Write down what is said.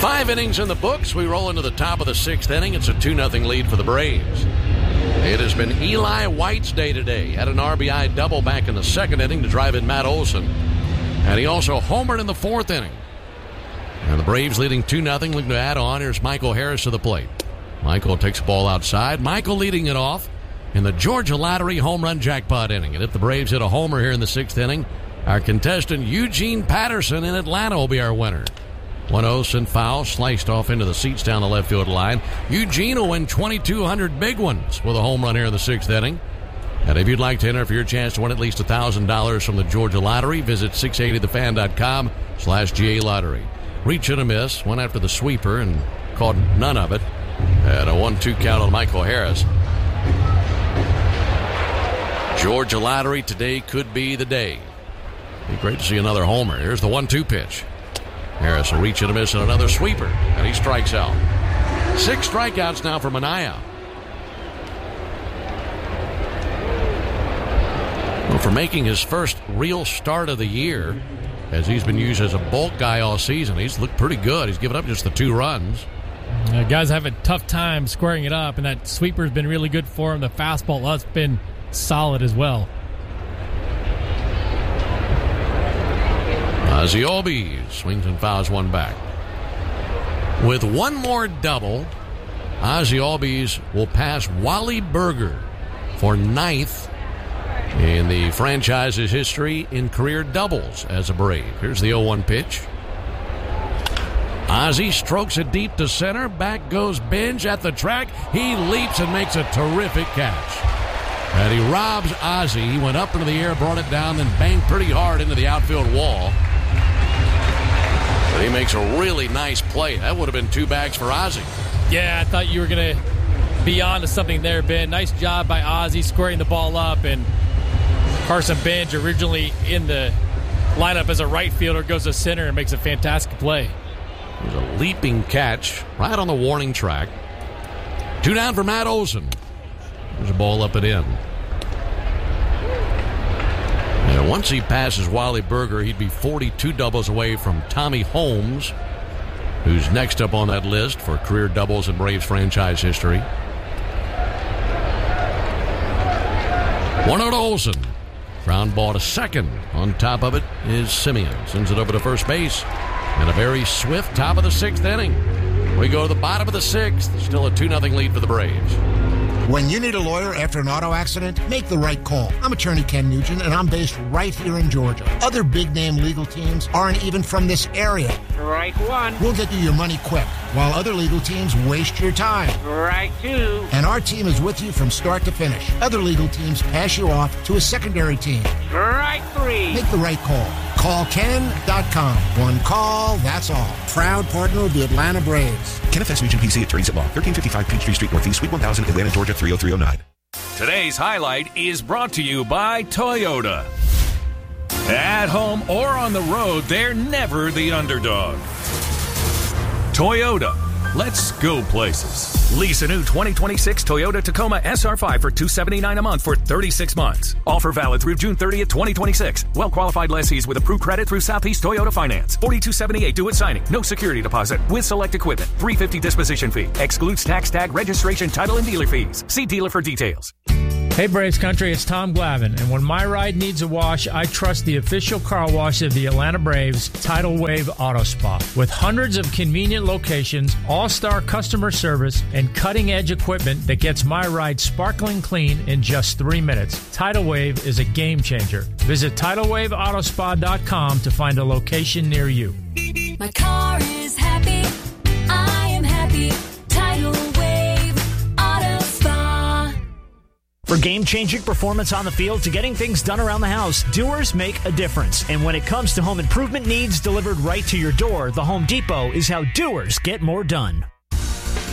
5 innings in the books. We roll into the top of the 6th inning. It's a 2-0 lead for the Braves. It has been Eli White's day today. Had an RBI double back in the 2nd inning to drive in Matt Olson. And he also homered in the 4th inning. And the Braves leading 2-0, looking to add on. Here's Michael Harris to the plate. Michael takes the ball outside. Michael leading it off in the Georgia Lottery home run jackpot inning. And if the Braves hit a homer here in the 6th inning, our contestant Eugene Patterson in Atlanta will be our winner. 1-0 foul sliced off into the seats down the left field line. Eugene will win 2,200 big ones with a home run here in the 6th inning. And if you'd like to enter for your chance to win at least $1,000 from the Georgia Lottery, visit 680thefan.com/GA Lottery. Reach and a miss, went after the sweeper and caught none of it. And a 1-2 count on Michael Harris. Georgia Lottery today could be the day. Be great to see another homer. Here's the 1-2 pitch. Harris will reach and a miss and another sweeper, and he strikes out. 6 strikeouts now for Minaya. Well, for making his first real start of the year, as he's been used as a bulk guy all season, he's looked pretty good. He's given up just the 2 runs. Guys have a tough time squaring it up, and that sweeper's been really good for him. The fastball has been solid as well. Ozzie Albies swings and fouls one back. With one more double, Ozzie Albies will pass Wally Burger for 9th in the franchise's history in career doubles as a Brave. Here's the 0-1 pitch. Ozzie strokes it deep to center. Back goes Benj at the track. He leaps and makes a terrific catch. And he robs Ozzie. He went up into the air, brought it down, then banged pretty hard into the outfield wall. But he makes a really nice play. That would have been 2 bags for Ozzie. Yeah, I thought you were going to be on to something there, Ben. Nice job by Ozzie squaring the ball up. And Carson Benj, originally in the lineup as a right fielder, goes to center and makes a fantastic play. It was a leaping catch right on the warning track. 2 down for Matt Olson. There's a ball up and in. And once he passes Wally Burger, he'd be 42 doubles away from Tommy Holmes, who's next up on that list for career doubles in Braves franchise history. 1-0 to Olson. Ground ball to second. On top of it is Simeon. Sends it over to first base. And a very swift top of the 6th inning. We go to the bottom of the 6th. Still a 2-0 lead for the Braves. When you need a lawyer after an auto accident, make the right call. I'm attorney Ken Nugent, and I'm based right here in Georgia. Other big-name legal teams aren't even from this area. Right one. We'll get you your money quick, while other legal teams waste your time. Right two. And our team is with you from start to finish. Other legal teams pass you off to a secondary team. Right three. Make the right call. Call Ken.com. One call, that's all. Proud partner of the Atlanta Braves. Kenneth S. Nugent, PC, attorneys at law. 1355 Peachtree Street Northeast, Suite 1000, Atlanta, Georgia, 30309. Today's highlight is brought to you by Toyota. At home or on the road, they're never the underdog. Toyota. Let's go places. Lease a new 2026 Toyota Tacoma SR5 for $279 a month for 36 months. Offer valid through June 30th, 2026. Well-qualified lessees with approved credit through Southeast Toyota Finance. $4278 due at signing. No security deposit. With select equipment. $350 disposition fee. Excludes tax tag, registration, title, and dealer fees. See dealer for details. Hey Braves Country, it's Tom Glavine, and when my ride needs a wash, I trust the official car wash of the Atlanta Braves, Tidal Wave Auto Spa. With hundreds of convenient locations, all-star customer service, and cutting-edge equipment that gets my ride sparkling clean in just 3 minutes, Tidal Wave is a game changer. Visit TidalWaveAutospa.com to find a location near you. My car is happy, I am happy, Tidal Wave Auto Spa. For game-changing performance on the field to getting things done around the house, doers make a difference. And when it comes to home improvement needs delivered right to your door, the Home Depot is how doers get more done.